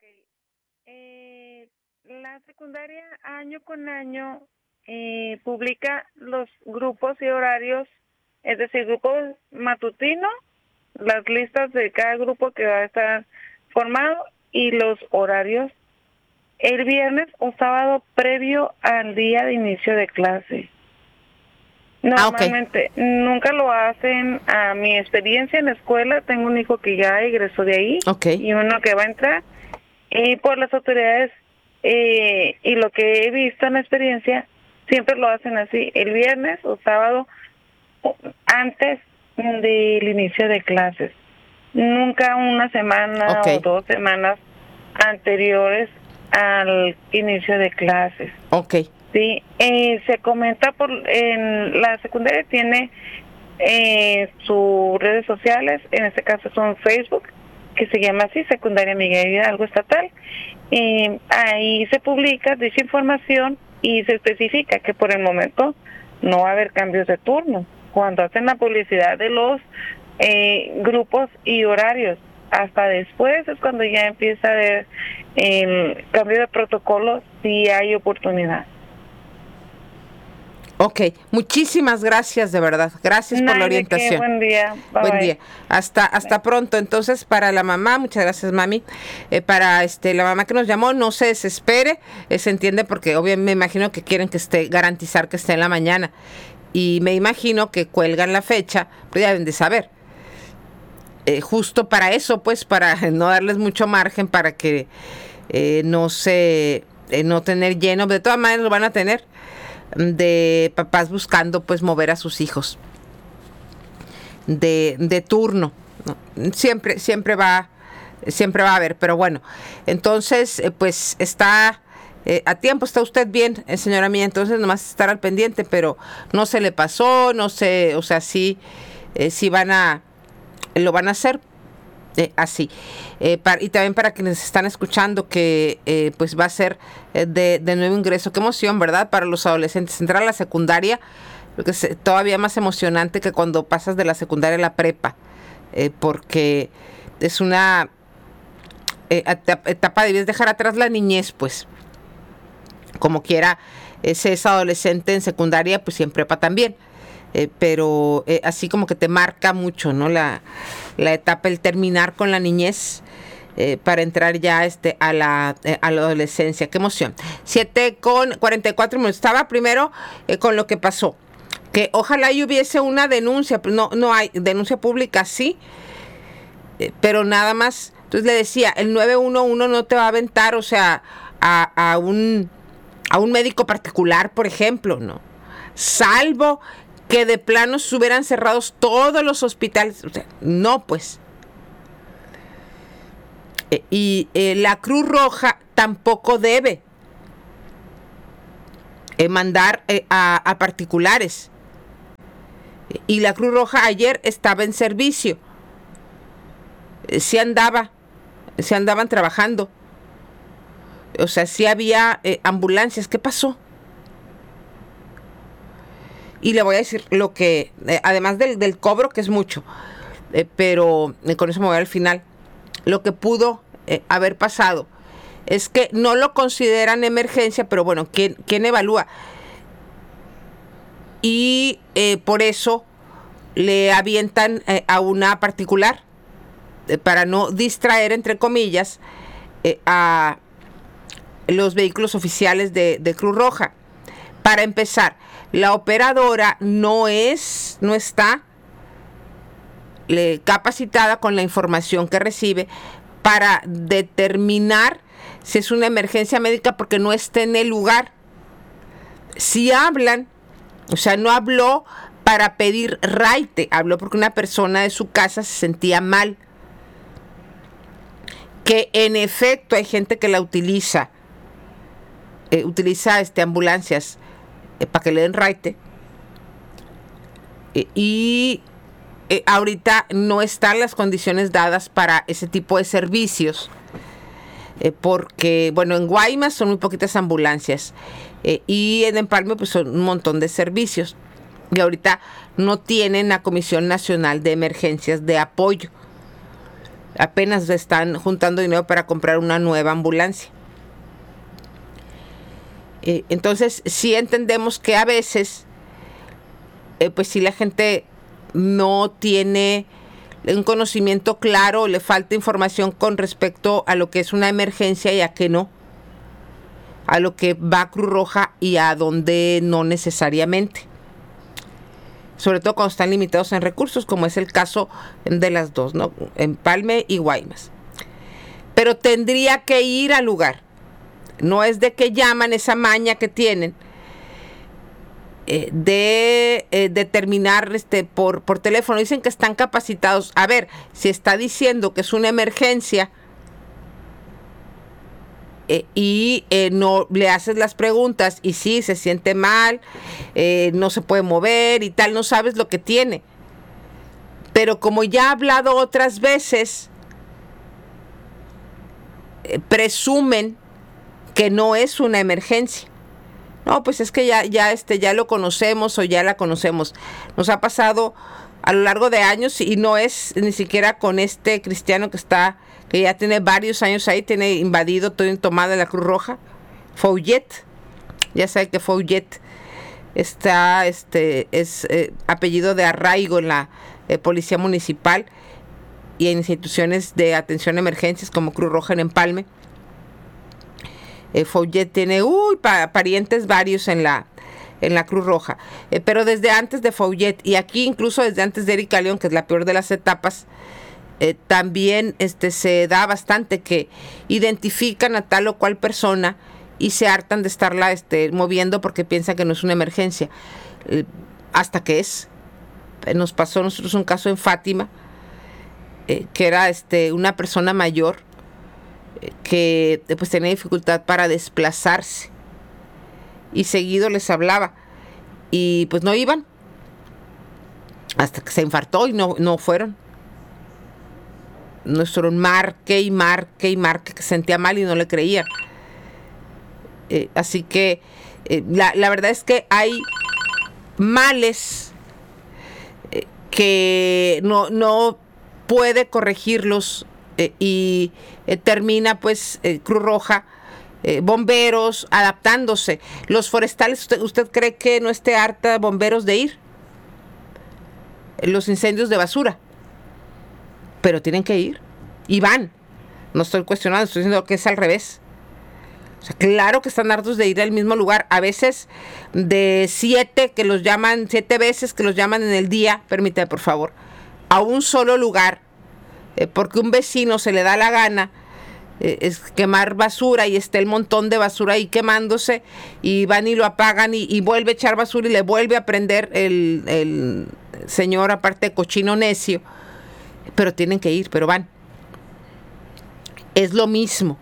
La secundaria año con año publica los grupos y horarios, es decir, grupos matutinos, las listas de cada grupo que va a estar formado y los horarios el viernes o sábado previo al día de inicio de clase. Normalmente nunca lo hacen. A mi experiencia en la escuela, tengo un hijo que ya egresó de ahí y uno que va a entrar, y por las autoridades y lo que he visto en la experiencia, siempre lo hacen así, el viernes o sábado antes del inicio de clases, nunca una semana o 2 semanas anteriores al inicio de clases. Sí, se comenta en la secundaria tiene sus redes sociales, en este caso son Facebook, que se llama así, Secundaria Miguel Hidalgo Estatal. Ahí se publica dicha información y se especifica que por el momento no va a haber cambios de turno. Cuando hacen la publicidad de los grupos y horarios, hasta después es cuando ya empieza a haber el cambio de protocolo, si hay oportunidad. Muchísimas gracias, de verdad. Gracias por la orientación. Buen día. Buen día. Hasta pronto. Entonces, para la mamá, muchas gracias, mami. Para la mamá que nos llamó, no se desespere. Se entiende porque obviamente me imagino que quieren que garantizar que esté en la mañana. Y me imagino que cuelgan la fecha, pero ya deben de saber. Justo para eso, pues, para no darles mucho margen para que no tener lleno. De todas maneras lo van a tener, de papás buscando pues mover a sus hijos de turno, ¿no? Siempre va a haber, pero bueno, entonces pues está a tiempo, está usted bien, señora mía, entonces nomás estar al pendiente, pero no se le pasó, no sé, o sea, sí lo van a hacer así. Y también para quienes están escuchando que pues va a ser de nuevo ingreso. Qué emoción, ¿verdad? Para los adolescentes. Entrar a la secundaria, lo que es todavía más emocionante que cuando pasas de la secundaria a la prepa, porque es una etapa, debes dejar atrás la niñez, pues. Como quiera, es adolescente en secundaria, pues y en prepa también. Pero así como que te marca mucho, ¿no? La etapa, el terminar con la niñez para entrar ya a la adolescencia. ¡Qué emoción! 7:44. Estaba primero con lo que pasó. Que ojalá y hubiese una denuncia, pero no hay denuncia pública, sí, pero nada más. Entonces le decía, el 911 no te va a aventar, o sea, a un médico particular, por ejemplo, ¿no? Salvo que de plano se hubieran cerrados todos los hospitales. O sea, no, pues. Y la Cruz Roja tampoco debe mandar a particulares. Y la Cruz Roja ayer estaba en servicio. Se andaban trabajando. O sea, sí había ambulancias. ¿Qué pasó? Y le voy a decir lo que, además del cobro, que es mucho, pero con eso me voy al final, lo que pudo haber pasado es que no lo consideran emergencia, pero bueno, ¿quién evalúa? Y por eso le avientan a una particular, para no distraer, entre comillas, a los vehículos oficiales de Cruz Roja. Para empezar, la operadora no está capacitada con la información que recibe para determinar si es una emergencia médica, porque no está en el lugar. Si hablan, o sea, no habló para pedir raite, habló porque una persona de su casa se sentía mal. Que en efecto hay gente que la utiliza ambulancias para que le den raite. Y ahorita no están las condiciones dadas para ese tipo de servicios. Porque, bueno, en Guaymas son muy poquitas ambulancias. Y en Empalme pues son un montón de servicios. Y ahorita no tienen la Comisión Nacional de Emergencias de apoyo. Apenas están juntando dinero para comprar una nueva ambulancia. Entonces, sí entendemos que a veces, pues si la gente no tiene un conocimiento claro, le falta información con respecto a lo que es una emergencia y a qué no, a lo que va Cruz Roja y a dónde no necesariamente. Sobre todo cuando están limitados en recursos, como es el caso de las dos, ¿no? Empalme y Guaymas. Pero tendría que ir al lugar. No es de que llaman, esa maña que tienen de determinar por teléfono. Dicen que están capacitados. A ver, si está diciendo que es una emergencia y no le haces las preguntas y sí, se siente mal, no se puede mover y tal, no sabes lo que tiene. Pero como ya ha hablado otras veces, presumen que no es una emergencia. No, pues es que ya lo conocemos o ya la conocemos. Nos ha pasado a lo largo de años y no es ni siquiera con este cristiano que ya tiene varios años ahí, tiene invadido, todo tomada la Cruz Roja. Fouillet, ya sabe que Fouillet es apellido de arraigo en la Policía Municipal y en instituciones de atención a emergencias como Cruz Roja en Empalme. Fouillet tiene parientes varios en la Cruz Roja, pero desde antes de Fouillet y aquí incluso desde antes de Erika León, que es la peor de las etapas, también se da bastante que identifican a tal o cual persona y se hartan de estarla moviendo porque piensan que no es una emergencia, hasta que es. Nos pasó a nosotros un caso en Fátima, que era una persona mayor que pues tenía dificultad para desplazarse y seguido les hablaba y pues no iban hasta que se infartó y no fueron. Nuestro marque y marque que se sentía mal y no le creían. Así que la verdad es que hay males que no puede corregirlos y termina pues Cruz Roja, bomberos adaptándose. Los forestales, ¿usted cree que no esté harta bomberos de ir? Los incendios de basura, pero tienen que ir y van. No estoy cuestionando, estoy diciendo que es al revés. O sea, claro que están hartos de ir al mismo lugar, a veces de 7 veces que los llaman en el día, permítame por favor, a un solo lugar, porque un vecino se le da la gana es quemar basura y está el montón de basura ahí quemándose y van y lo apagan y vuelve a echar basura y le vuelve a prender el señor, aparte de cochino necio, pero tienen que ir, pero van. Es lo mismo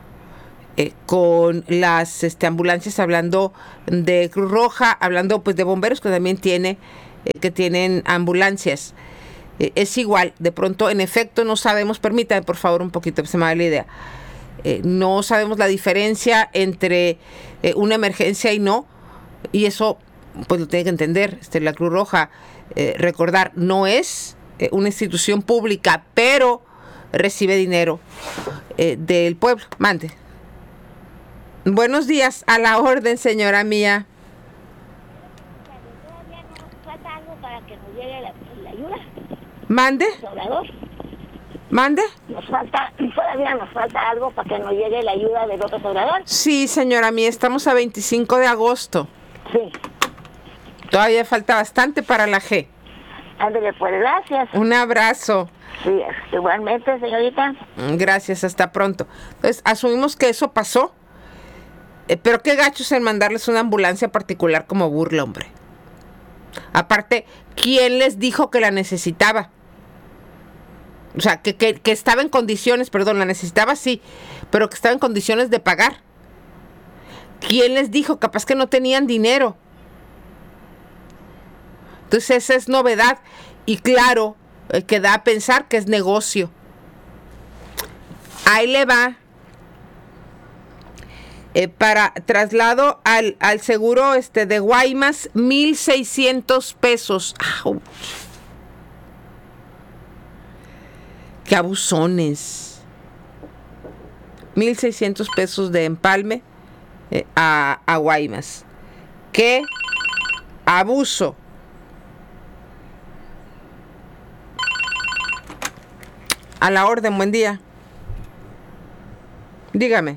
con las ambulancias, hablando de Cruz Roja, hablando pues de bomberos que también tienen ambulancias. Es igual, de pronto en efecto no sabemos, permítame por favor un poquito, se me da la idea, no sabemos la diferencia entre una emergencia y no, y eso pues lo tiene que entender la Cruz Roja. Recordar, no es una institución pública, pero recibe dinero del pueblo. Mande. Buenos días, a la orden, señora mía. ¿Falta algo para que nos llegue la ayuda? ¿Mande? ¿Mande? Todavía nos falta algo para que nos llegue la ayuda de López Obrador. Sí, señora mía, estamos a 25 de agosto. Sí. Todavía falta bastante para la G. Ándale, pues, gracias. Un abrazo. Sí, igualmente, señorita. Gracias, hasta pronto. Entonces, asumimos que eso pasó. Pero qué gachos en mandarles una ambulancia particular como burla, hombre. Aparte, ¿quién les dijo que la necesitaba? O sea, que estaba en condiciones, perdón, la necesitaba sí, pero que estaba en condiciones de pagar. ¿Quién les dijo? Capaz que no tenían dinero. Entonces esa es novedad. Y claro, que da a pensar que es negocio. Ahí le va. Para traslado al seguro de Guaymas, 1,600 pesos. ¡Auch! ¡Qué abusones! 1,600 pesos de empalme a Guaymas. ¡Qué abuso! A la orden, buen día. Dígame.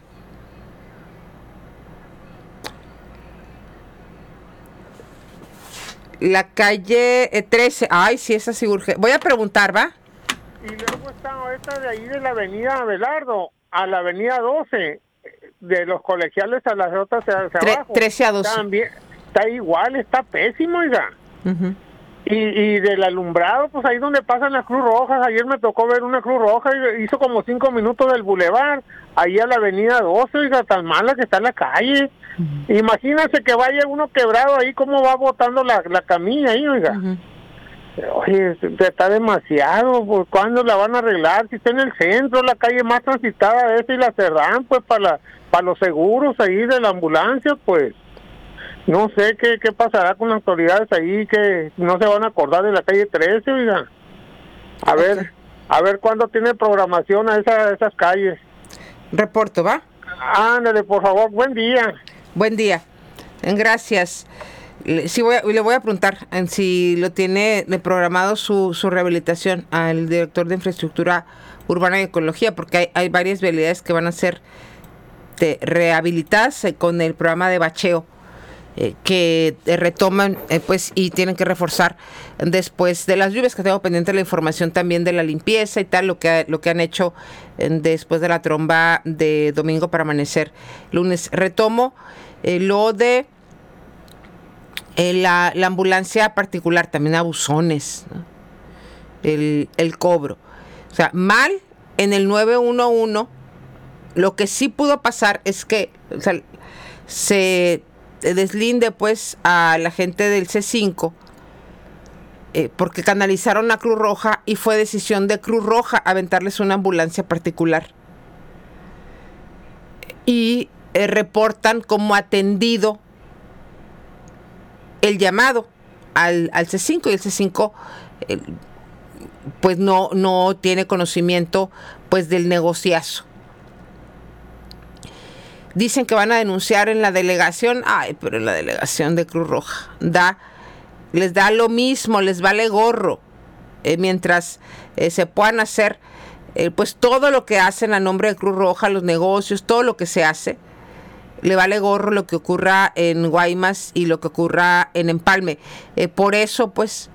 La calle 13. Ay, sí, esa sí urge. Voy a preguntar, ¿va? Y luego está esta de ahí de la avenida Abelardo a la avenida 12, de los colegiales a las otras hacia abajo. 13 a 12. También está igual, está pésimo, oiga. Y del alumbrado, pues ahí donde pasan las Cruz Rojas. Ayer me tocó ver una Cruz Roja y hizo como 5 minutos del bulevar, ahí a la avenida 12, oiga, tan mala que está la calle. Imagínense que vaya uno quebrado ahí, cómo va botando la camilla ahí, oiga. Oye, está demasiado, pues ¿cuándo la van a arreglar? Si está en el centro, la calle más transitada de esa, y la cerran pues para los seguros ahí de la ambulancia, pues no sé qué pasará con las autoridades ahí, que no se van a acordar de la calle 13, oiga. A ver cuándo tiene programación a esas calles. Reporto, ¿va? Ándale, por favor, buen día. Buen día, gracias. Sí, le voy a preguntar si lo tiene programado su rehabilitación al director de Infraestructura Urbana y Ecología, porque hay varias vialidades que van a ser rehabilitadas con el programa de bacheo que retoman pues, y tienen que reforzar después de las lluvias, que tengo pendiente la información también de la limpieza y tal, lo que han hecho después de la tromba de domingo para amanecer lunes. Retomo lo de la ambulancia particular, también abusones, ¿no? El cobro. O sea, mal en el 911. Lo que sí pudo pasar es que se deslinde pues a la gente del C5 porque canalizaron a Cruz Roja y fue decisión de Cruz Roja aventarles una ambulancia particular. Y reportan como atendido el llamado al C5, y el C5 pues no tiene conocimiento pues del negociazo. Dicen que van a denunciar en la delegación. Ay, pero en la delegación de Cruz Roja les da lo mismo, les vale gorro, mientras se puedan hacer pues todo lo que hacen a nombre de Cruz Roja, los negocios, todo lo que se hace, le vale gorro lo que ocurra en Guaymas y lo que ocurra en Empalme. Por eso pues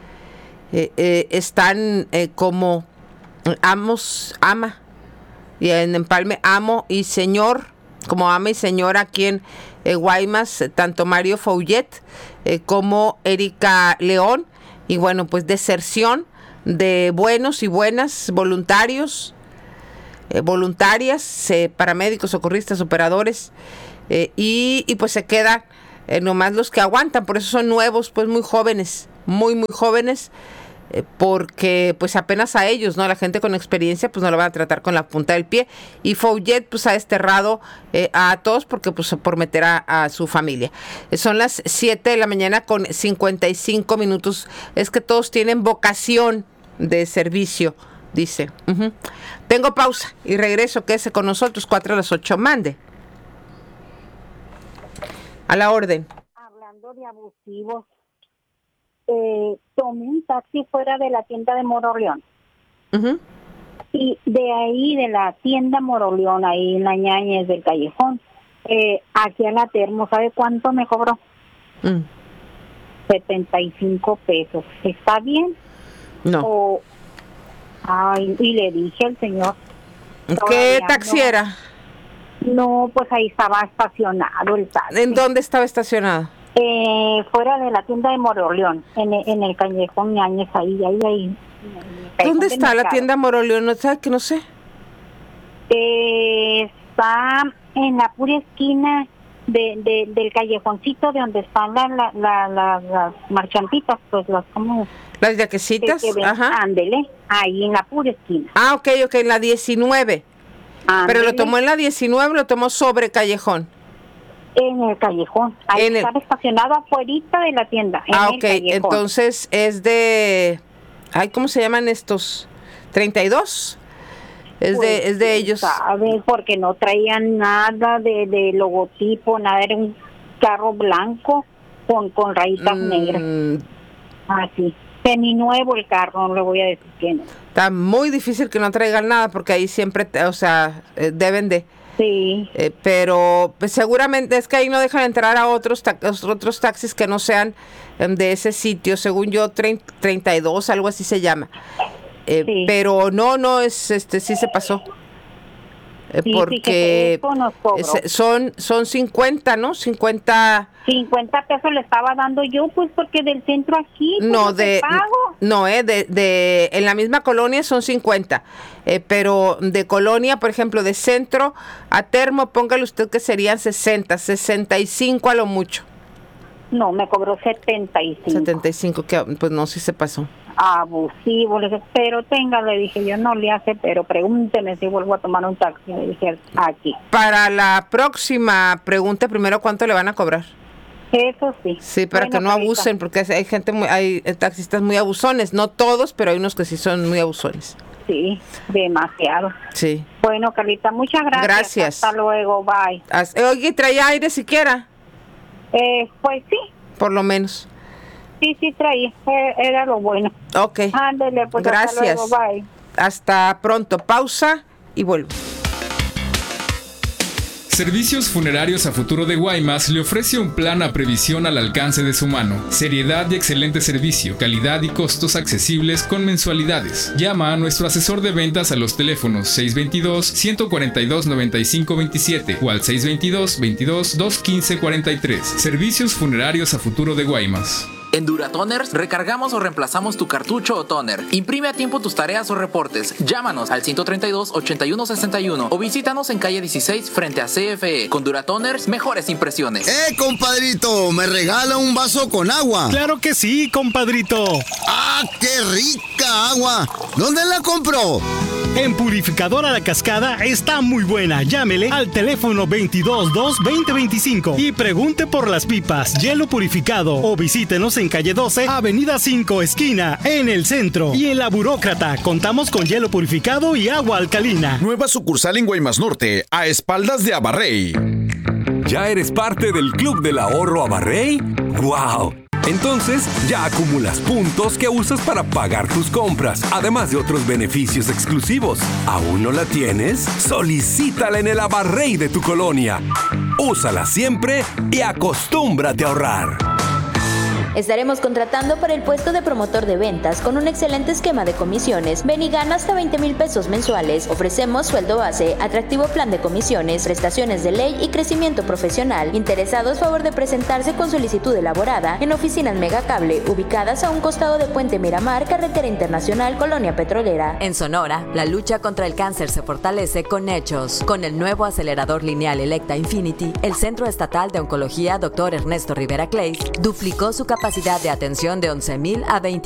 están como ama, y en Empalme amo y señor, como ama y señora aquí en Guaymas, tanto Mario Follet como Erika León, y bueno, pues deserción de buenos y buenas voluntarios, voluntarias, paramédicos, socorristas, operadores, y pues se quedan nomás los que aguantan. Por eso son nuevos, pues muy jóvenes, muy jóvenes, porque pues apenas a ellos, ¿no? La gente con experiencia pues no la van a tratar con la punta del pie, y Fouget pues ha desterrado a todos porque pues por meter a su familia. Son las 7 de la mañana con 55 minutos. Es que todos tienen vocación de servicio, dice. Tengo pausa y regreso. Quédese con nosotros, 4 a las 8. Mande. A la orden. Hablando de abusivos, tomé un taxi fuera de la tienda de Moroleón. Y de ahí, de la tienda Moroleón, ahí en la Ñañez del Callejón, aquí a la Termo, ¿sabe cuánto me cobró? 75 pesos. ¿Está bien? No. Y le dije al señor. ¿Qué taxi era? No, pues ahí estaba estacionado el taxi. ¿En dónde estaba estacionado? Fuera de la tienda de Moroleón, en el Callejón Ñañez, ahí. ¿Dónde está la tienda Moroleón? ¿No sabe que no sé? Está en la pura esquina del callejoncito de donde están las marchantitas, pues las como... Las yaquecitas, ajá. Ándele, ahí en la pura esquina. Ok, en la 19. Ándele. Pero lo tomó en la 19, lo tomó sobre Callejón. En el Callejón, ahí estaba estacionado afuerita de la tienda. Ok, entonces es de... ¿cómo se llaman estos? ¿32? Es de ellos. ¿Sabes? Porque no traían nada de logotipo, nada, era un carro blanco con rayitas negras. Así. Seminuevo el carro, no le voy a decir que no. Está muy difícil que no traigan nada porque ahí siempre, deben de. Sí. Pero pues, seguramente es que ahí no dejan entrar a otros taxis que no sean de ese sitio, según yo 32, algo así se llama. Sí. Pero no es sí se pasó. Porque son 50, ¿no? 50 pesos le estaba dando yo, pues porque del centro aquí pues, no en la misma colonia son 50, pero de colonia, por ejemplo, de centro a Termo, póngale usted que serían 65 a lo mucho. No, me cobró 75, que pues no, sí se pasó. Abusivo, le dije, pero le dije yo, no le hace, pero pregúnteme si vuelvo a tomar un taxi, le dije aquí. Para la próxima, pregunte primero cuánto le van a cobrar. Eso sí. Sí, para que no abusen, porque hay taxistas muy abusones, no todos, pero hay unos que sí son muy abusones. Sí, demasiado. Sí. Bueno, Carlita, muchas gracias. Gracias. Hasta luego, bye. Oye, ¿traía aire siquiera? Pues sí. Por lo menos. Sí, traía, era lo bueno. Ok. Ándale, pues gracias. Hasta luego, bye. Hasta pronto, pausa y vuelvo. Servicios Funerarios a Futuro de Guaymas le ofrece un plan a previsión al alcance de su mano. Seriedad y excelente servicio, calidad y costos accesibles con mensualidades. Llama a nuestro asesor de ventas a los teléfonos 622-142-9527 o al 622-22-215-43. Servicios Funerarios a Futuro de Guaymas. En Duratoners recargamos o reemplazamos tu cartucho o toner. Imprime a tiempo tus tareas o reportes. Llámanos al 132-8161 o visítanos en calle 16 frente a CFE. Con Duratoners, mejores impresiones. Compadrito! ¿Me regala un vaso con agua? ¡Claro que sí, compadrito! ¡Ah, qué rica agua! ¿Dónde la compró? En Purificadora La Cascada está muy buena. Llámele al teléfono 222-2025 y pregunte por las pipas, hielo purificado o visítenos en calle 12, avenida 5, esquina, en el centro. Y en La Burócrata contamos con hielo purificado y agua alcalina. Nueva sucursal en Guaymas Norte, a espaldas de Abarrey. ¿Ya eres parte del Club del Ahorro Abarrey? ¡Guau! Entonces, ya acumulas puntos que usas para pagar tus compras, además de otros beneficios exclusivos. ¿Aún no la tienes? Solicítala en el Abarrey de tu colonia. Úsala siempre y acostúmbrate a ahorrar. Estaremos contratando para el puesto de promotor de ventas con un excelente esquema de comisiones. Ven y gana hasta 20,000 pesos mensuales. Ofrecemos sueldo base, atractivo plan de comisiones, prestaciones de ley y crecimiento profesional. Interesados, favor de presentarse con solicitud elaborada en oficinas Megacable, ubicadas a un costado de Puente Miramar, Carretera Internacional, Colonia Petrolera. En Sonora, la lucha contra el cáncer se fortalece con hechos. Con el nuevo acelerador lineal Electa Infinity, el Centro Estatal de Oncología Dr. Ernesto Rivera Clays duplicó su capacidad de atención de 11,000 a 20